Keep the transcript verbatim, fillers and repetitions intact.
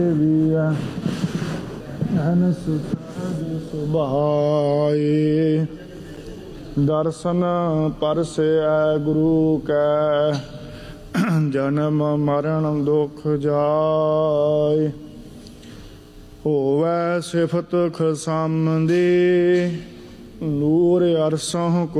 ਸੁਭਾਏ ਦਰਸ਼ਨ ਪਰਸੈ ਗੁਰੂ ਕੈ ਜਨਮ ਮਰਨ ਦੁਖ ਜਾਏ। ਹੋਵੈ ਸਿਫਤ ਖਸਮ ਦੀ ਨੂਰ ਅਰਸੋਂ